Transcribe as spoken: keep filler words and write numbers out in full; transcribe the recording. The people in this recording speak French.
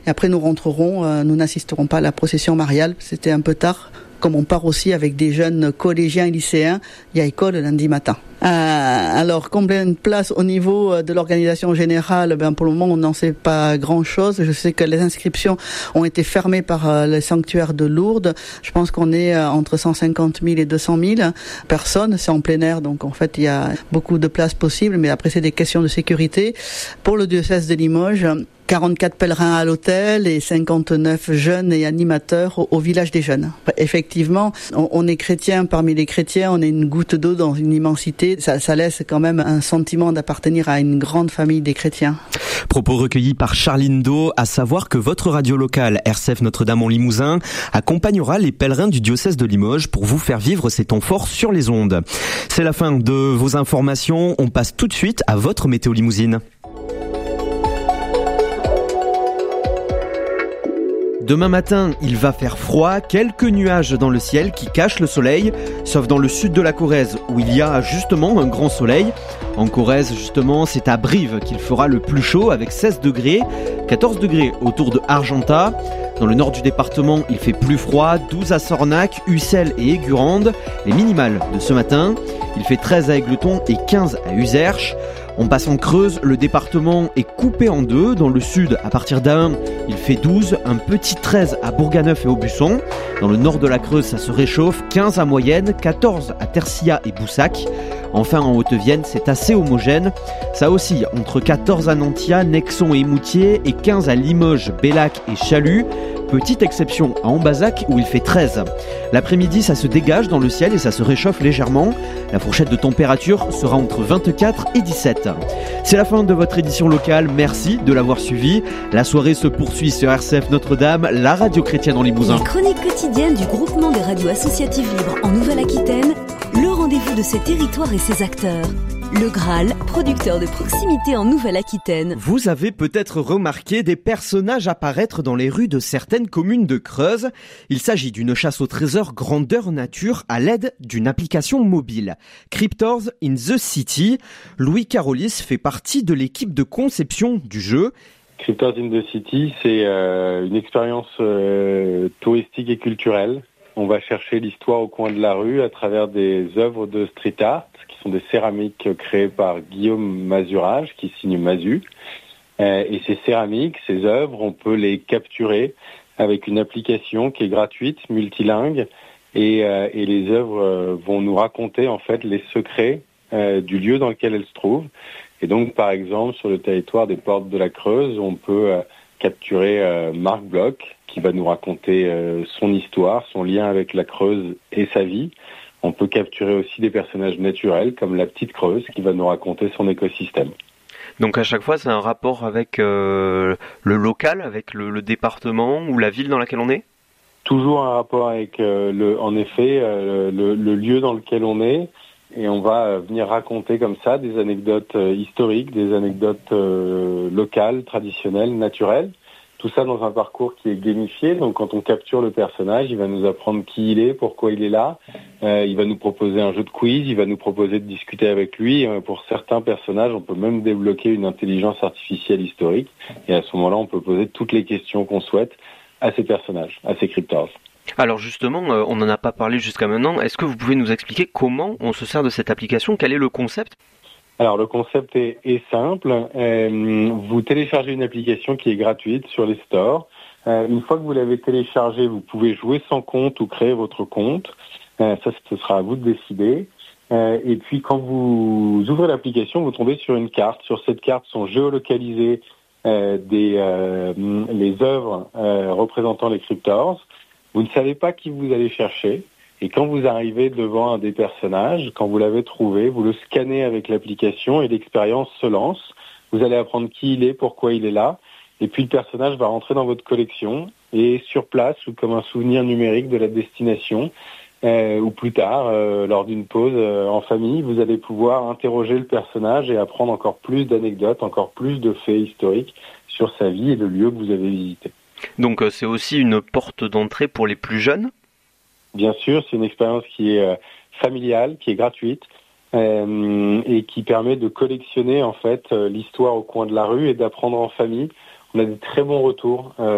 Et après, nous rentrerons, euh, nous n'assisterons pas à la procession mariale. C'était un peu tard. Comme on part aussi avec des jeunes collégiens et lycéens, il y a école le lundi matin. Euh, alors, combien de places au niveau de l'organisation générale? Ben, pour le moment, on n'en sait pas grand-chose. Je sais que les inscriptions ont été fermées par euh, le sanctuaire de Lourdes. Je pense qu'on est euh, entre cent cinquante mille et deux cent mille personnes. C'est en plein air, donc en fait, il y a beaucoup de places possibles. Mais après, c'est des questions de sécurité. Pour le diocèse de Limoges, quarante-quatre pèlerins à l'hôtel et cinquante-neuf jeunes et animateurs au, au village des jeunes. Effectivement, on, on est chrétien parmi les chrétiens, on est une goutte d'eau dans une immensité. Ça, ça laisse quand même un sentiment d'appartenir à une grande famille des chrétiens. Propos recueillis par Charline Do, à savoir que votre radio locale R C F Notre-Dame en Limousin accompagnera les pèlerins du diocèse de Limoges pour vous faire vivre ces temps forts sur les ondes. C'est la fin de vos informations, on passe tout de suite à votre météo limousine. Demain matin, il va faire froid, quelques nuages dans le ciel qui cachent le soleil, sauf dans le sud de la Corrèze où il y a justement un grand soleil. En Corrèze, justement, c'est à Brive qu'il fera le plus chaud avec seize degrés, quatorze degrés autour de Argentat. Dans le nord du département, il fait plus froid, douze à Sornac, Ussel et Aigurande. Les minimales de ce matin, il fait treize à Égletons et quinze à Uzerche. On passe en Creuse, le département est coupé en deux. Dans le sud, à partir d'Ain, il fait douze, un petit treize à Bourganeuf et Aubusson. Dans le nord de la Creuse, ça se réchauffe, quinze à Moyenne, quatorze à Tercia et Boussac. Enfin, en Haute-Vienne, c'est assez homogène. Ça oscille entre quatorze à Nantia, Nexon et Moutier et quinze à Limoges, Bellac et Chalut. Petite exception à Ambazac où il fait treize. L'après-midi, ça se dégage dans le ciel et ça se réchauffe légèrement. La fourchette de température sera entre vingt-quatre et dix-sept. C'est la fin de votre édition locale. Merci de l'avoir suivi. La soirée se poursuit sur R C F Notre-Dame, la radio chrétienne en Limousin. Les chroniques quotidiennes du groupement des radios associatives libres en Nouvelle-Aquitaine, le rendez-vous de ses territoires et ses acteurs. Le Graal, producteur de proximité en Nouvelle-Aquitaine. Vous avez peut-être remarqué des personnages apparaître dans les rues de certaines communes de Creuse. Il s'agit d'une chasse au trésor grandeur nature à l'aide d'une application mobile. Cryptors in the City. Louis Carolis fait partie de l'équipe de conception du jeu. Cryptors in the City, c'est euh, une expérience euh, touristique et culturelle. On va chercher l'histoire au coin de la rue à travers des œuvres de street art, qui sont des céramiques créées par Guillaume Mazurage, qui signe Mazu. Euh, et ces céramiques, ces œuvres, on peut les capturer avec une application qui est gratuite, multilingue, et, euh, et les œuvres euh, vont nous raconter en fait les secrets euh, du lieu dans lequel elles se trouvent. Et donc, par exemple, sur le territoire des Portes de la Creuse, on peut euh, capturer euh, Marc Bloch, qui va nous raconter euh, son histoire, son lien avec la Creuse et sa vie. On peut capturer aussi des personnages naturels, comme la petite Creuse, qui va nous raconter son écosystème. Donc à chaque fois, c'est un rapport avec euh, le local, avec le, le département ou la ville dans laquelle on est ? Toujours un rapport avec, euh, le, en effet, euh, le, le lieu dans lequel on est. Et on va euh, venir raconter comme ça des anecdotes euh, historiques, des anecdotes euh, locales, traditionnelles, naturelles. Tout ça dans un parcours qui est gamifié. Donc quand on capture le personnage, il va nous apprendre qui il est, pourquoi il est là. Euh, il va nous proposer un jeu de quiz, il va nous proposer de discuter avec lui. Euh, pour certains personnages, on peut même débloquer une intelligence artificielle historique. Et à ce moment-là, on peut poser toutes les questions qu'on souhaite à ces personnages, à ces cryptors. Alors justement, euh, on n'en a pas parlé jusqu'à maintenant. Est-ce que vous pouvez nous expliquer comment on se sert de cette application ? Quel est le concept ? Alors le concept est, est simple. Euh, vous téléchargez une application qui est gratuite sur les stores. Euh, une fois que vous l'avez téléchargée, vous pouvez jouer sans compte ou créer votre compte. Euh, ça, ce sera à vous de décider. Euh, et puis quand vous ouvrez l'application, vous tombez sur une carte. Sur cette carte sont géolocalisées euh, des, euh, les œuvres euh, représentant les cryptors. Vous ne savez pas qui vous allez chercher. Et quand vous arrivez devant un des personnages, quand vous l'avez trouvé, vous le scannez avec l'application et l'expérience se lance. Vous allez apprendre qui il est, pourquoi il est là. Et puis le personnage va rentrer dans votre collection. Et sur place, ou comme un souvenir numérique de la destination, euh, ou plus tard, euh, lors d'une pause euh, en famille, vous allez pouvoir interroger le personnage et apprendre encore plus d'anecdotes, encore plus de faits historiques sur sa vie et le lieu que vous avez visité. Donc euh, c'est aussi une porte d'entrée pour les plus jeunes ? Bien sûr, c'est une expérience qui est euh, familiale, qui est gratuite euh, et qui permet de collectionner en fait euh, l'histoire au coin de la rue et d'apprendre en famille. On a des très bons retours. Euh,